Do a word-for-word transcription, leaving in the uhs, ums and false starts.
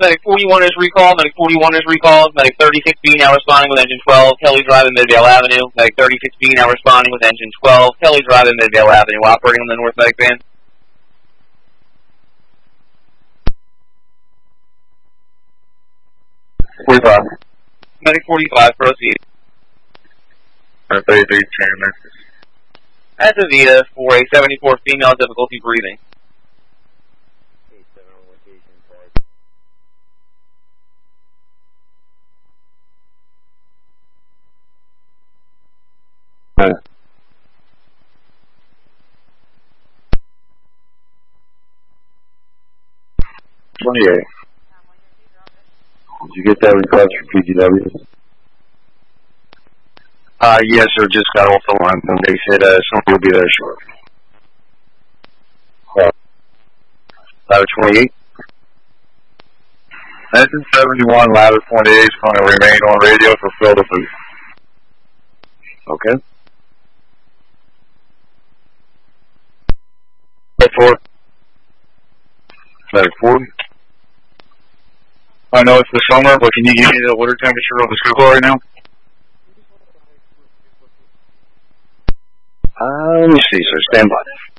Medic forty-one is recalled. Medic forty-one is recalled. Medic thirty-six B now responding with engine twelve. Kelly Drive in Midvale Avenue. Medic thirty-six B now responding with engine twelve. Kelly Drive in Midvale Avenue. Operating on the North Medic van. forty-five. Medic forty-five, proceed. thirty-three, ten minutes. That's Avita for a seventy-four female, difficulty breathing. Uh, twenty-eight. Did you get that request for P G W? Uh, yes, sir. Just got off the line. And they said uh, somebody will be there shortly. Uh, ladder twenty-eight. Engine seventy-one, ladder twenty-eight is going to remain on radio for fill to food. Okay. Four. Ladder forty. I know it's the summer, but can you give me the water temperature of the scuba right now? Uh, let me see, sir. Stand by.